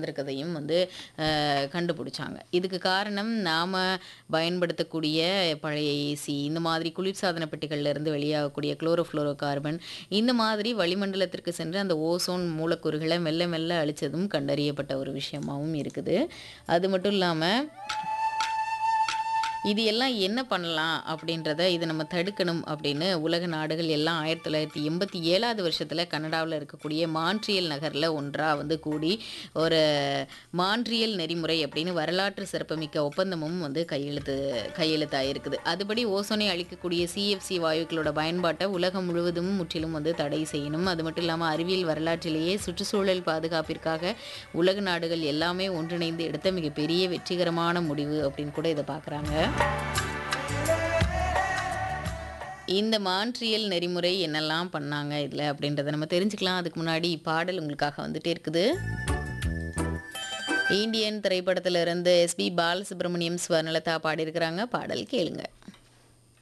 இருக்கதையும் வந்து கண்டுபிடிச்சாங்க. இதுக்கு காரணம் நாம பயன்படுத்தக்கூடிய பழைய ஏசி, இந்த மாதிரி குளிர்சாதன பெட்டிகள்ல இருந்து வெளியாகக்கூடிய குளோரோஃப்ளோரோ கார்பன், இந்த மாதிரி வளிமண்டலத்திற்கு சென்று அந்த ஓசோன் மூலக்கூறுகள மெல்ல மெல்ல அழிச்சதும் கண்டறியப்பட்ட ஒரு விஷயமாவும் இருக்குது. அது மட்டும் இல்லாம இது எல்லாம் என்ன பண்ணலாம் அப்படின்றத, இத நம்ம தடுக்கணும் அப்படின்னு உலக நாடுகள் எல்லாம் 1987வது வருஷத்துல கனடாவுல இருக்கக்கூடிய மான்ட்ரியல் நகர்ல ஒன்றா வந்து கூடி, ஒரு மான்ட்ரியல் நெறிமுறை அப்படின்னு வரலாற்று சிறப்புமிக்க ஒப்பந்தமும் வந்து கையெழுத்தாயிருக்குது. அதுபடி ஓசோனை அழிக்கக்கூடிய சிஎஃப்சி வாயுக்களோட பயன்பாட்ட உலகம் முழுவதும் முற்றிலும் வந்து தடை செய்யணும். அது மட்டும் இல்லாம அறிவியல் வரலாற்றிலேயே சுற்றுச்சூழல் பாதுகாப்பிற்காக உலக நாடுகள் எல்லாமே ஒன்றிணைந்து எடுத்த மிகப்பெரிய வெற்றிகரமான முடிவு அப்படின்னு கூட இத பார்க்குறாங்க. இந்த மான்ட்ரியல் நெறிமுறை என்னெல்லாம் பண்ணாங்க இதுல அப்படின்றத நம்ம தெரிஞ்சுக்கலாம். அதுக்கு முன்னாடி பாடல் உங்களுக்காக வந்துட்டே இருக்குது. இந்தியன் திரைப்படத்துல இருந்து எஸ்பி பாலசுப்ரமணியம், ஸ்வர்ணலதா பாடியிருக்கிறாங்க. பாடல் கேளுங்க.